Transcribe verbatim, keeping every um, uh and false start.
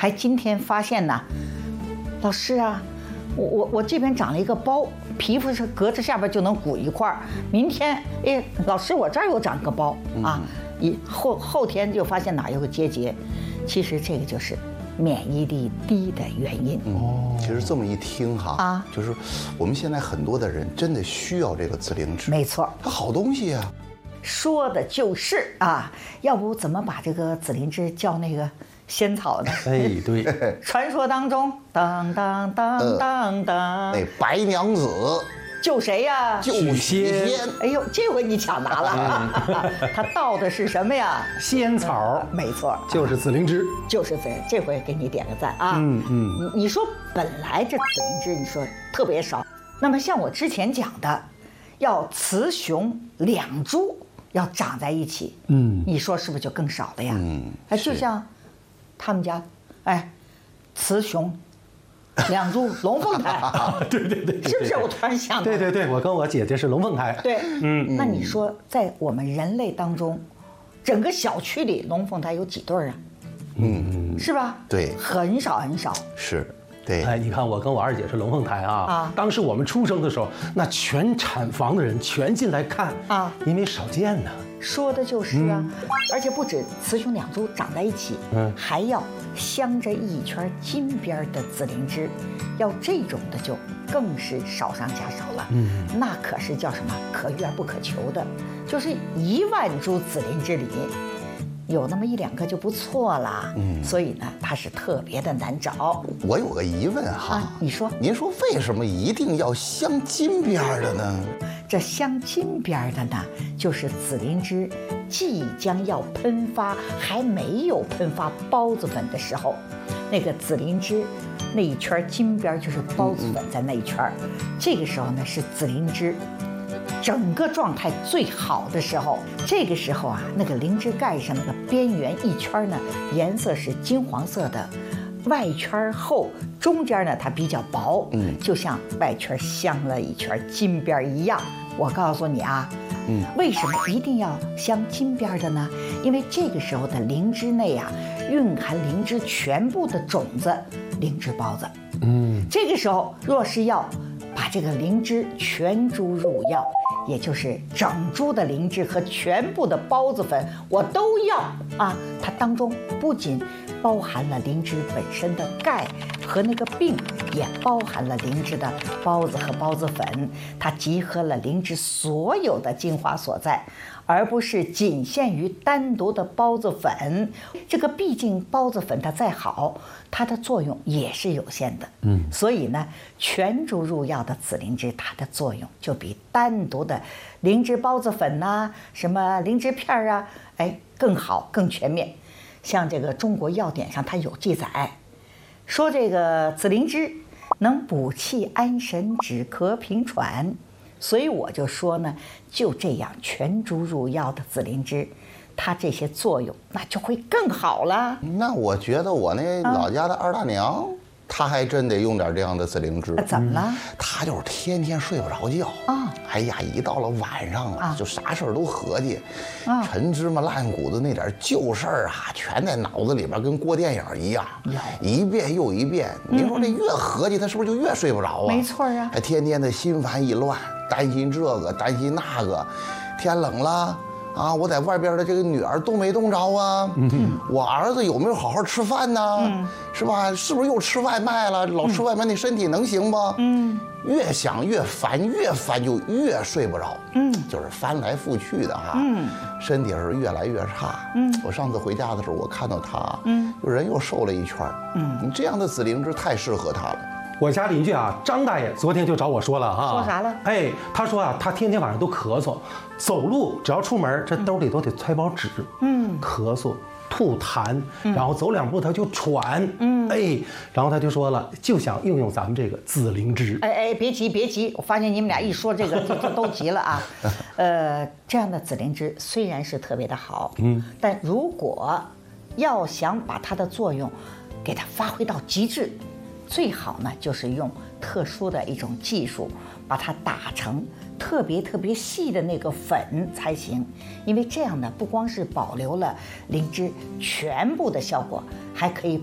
还今天发现呢，老师啊，我我我这边长了一个包，皮肤是隔着下边就能鼓一块儿。明天，哎，老师我这儿又长个包啊，一后后天就发现哪有个结节，其实这个就是免疫力低的原因。 哦，其实这么一听哈，啊，就是我们现在很多的人真的需要这个紫灵芝。 没错， 它好东西啊。 说的就是啊，要不怎么把这个紫灵芝叫那个仙草呢？ 哎，对， 传说当中，当当当当当， 那白娘子救谁呀？ 救许仙。 哎呦，这回你抢答了。他盗的是什么呀？ 仙草， 没错， 就是紫灵芝， 就是这这回给你点个赞啊。 嗯嗯， 你你说本来这紫灵芝你说特别少，那么像我之前讲的，要雌雄两株要长在一起，嗯，你说是不是就更少了呀？嗯，哎，就像他们家，哎，雌雄两株龙凤胎， 对对对， 是不是？我突然想到， 对对对，我跟我姐姐是龙凤胎， 对，嗯，那你说在我们人类当中，整个小区里龙凤胎有几对啊？嗯，是吧？ 对， 很少很少， 是。对， 哎，你看我跟我二姐是龙凤胎啊，啊，当时我们出生的时候，那全产房的人全进来看啊，因为少见呢。 说的就是啊，嗯、而且不止雌雄两株长在一起，嗯，还要镶着一圈金边的紫灵芝，要这种的就更是少上加少了。嗯，那可是叫什么？可遇而不可求的，就是一万株紫灵芝里。有那么一两个就不错了，嗯，所以呢，它是特别的难找。 我有个疑问哈， 啊、你说， 您说为什么一定要镶金边的呢？ 这镶金边的呢，就是紫灵芝即将要喷发，还没有喷发孢子粉的时候，那个紫灵芝那一圈金边就是孢子粉在那一圈，嗯、这个时候呢是紫灵芝整个状态最好的时候，这个时候啊，那个灵芝盖上那个边缘一圈呢，颜色是金黄色的，外圈厚，中间呢它比较薄，嗯，就像外圈镶了一圈金边一样。我告诉你啊，嗯，为什么一定要镶金边的呢？因为这个时候的灵芝内啊，蕴含灵芝全部的种子，灵芝孢子。嗯，这个时候若是要把这个灵芝全株入药，也就是整株的灵芝和全部的孢子粉，我都要啊！它当中不仅包含了灵芝本身的钙和那个病，也包含了灵芝的孢子和孢子粉，它集合了灵芝所有的精华所在，而不是仅限于单独的孢子粉。这个毕竟孢子粉它再好，它的作用也是有限的，嗯，所以呢，全株入药的紫灵芝，它的作用就比单独的灵芝孢子粉呐、啊、什么灵芝片啊，哎，更好更全面。像这个中国药典上它有记载，说这个紫灵芝能补气安神、止咳平喘，所以我就说呢，就这样全株入药的紫灵芝，它这些作用那就会更好了。 那我觉得我那老家的二大娘，嗯、她还真得用点这样的紫灵芝。 怎么了？ 她就是天天睡不着觉啊！哎呀，一到了晚上啊，啊就啥事儿都合计，啊、陈芝麻烂谷子那点旧事儿啊，全在脑子里边跟过电影一样，一遍又一遍。您说这越合计，她是不是就越睡不着啊？ 没错啊， 还天天的心烦意乱，担心这个，担心那个，天冷了。啊，我在外边的这个女儿冻没冻着啊？嗯，我儿子有没有好好吃饭呢？嗯，是吧？是不是又吃外卖了？老吃外卖，那身体能行吗？嗯，越想越烦，越烦就越睡不着。嗯，就是翻来覆去的哈。嗯，身体是越来越差。嗯，我上次回家的时候，我看到他，嗯，人又瘦了一圈。嗯，你这样的紫灵芝太适合他了。 我家邻居啊，张大爷昨天就找我说了哈， 说啥了？ 哎，他说啊，他天天晚上都咳嗽，走路只要出门，这兜里都得揣包纸，嗯，咳嗽、吐痰，然后走两步他就喘，嗯，哎，然后他就说了，就想用用咱们这个紫灵芝。 哎哎，别急别急，我发现你们俩一说这个就就都急了啊。呃，这样的紫灵芝虽然是特别的好，嗯，但如果要想把它的作用给它发挥到极致，最好呢，就是用特殊的一种技术，把它打成特别特别细的那个粉才行。因为这样呢，不光是保留了灵芝全部的效果，还可以